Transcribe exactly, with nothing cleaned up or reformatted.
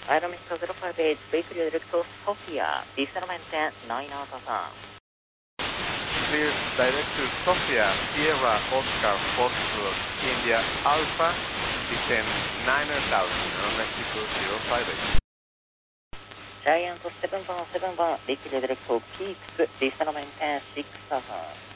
Item Mexico zero five eight, Bakery direct to Sofia, descend maintain nine out of one. Clear direct to Sofia, Sierra, Oscar, Foxtrot, India, Alpha, descend nine thousand, Aero Mexico zero five eight. Giant seven one seven one, Bakery direct to Peaks, descend maintain six thousand.